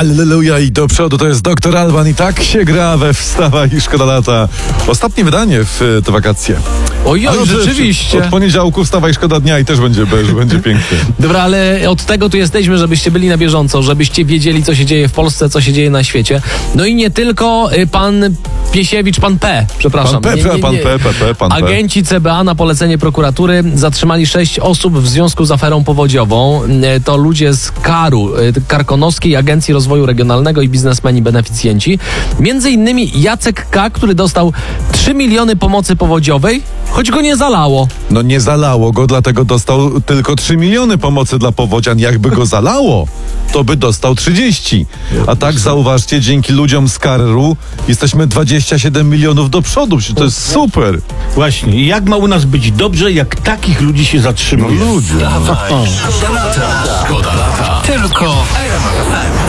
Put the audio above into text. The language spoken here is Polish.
Alleluja i do przodu, to jest Dr. Alban i tak się gra we Wstawaj i Szkoda Lata. Ostatnie wydanie w te wakacje. Ojoj, rzeczywiście. Od poniedziałku Wstawaj Szkoda Dnia i też będzie pięknie. Dobra, ale od tego tu jesteśmy, żebyście byli na bieżąco, żebyście wiedzieli, co się dzieje w Polsce, co się dzieje na świecie. No i nie tylko pan Piesiewicz, pan P, przepraszam. Pan P. Agenci CBA na polecenie prokuratury zatrzymali 6 osób w związku z aferą powodziową. To ludzie z Karkonoskiej Agencji Rozwoju Regionalnego i biznesmeni beneficjenci. Między innymi Jacek K., który dostał 3 miliony pomocy powodziowej, choć go nie zalało. No nie zalało go, dlatego dostał tylko 3 miliony pomocy dla powodzian. Jakby go zalało, to by dostał 30. A tak zauważcie, dzięki ludziom z KAR-u jesteśmy 27 milionów do przodu. To jest super. Właśnie. I jak ma u nas być dobrze, jak takich ludzi się zatrzymuje? Ludzie. Szkoda lata. Tylko RMF FM.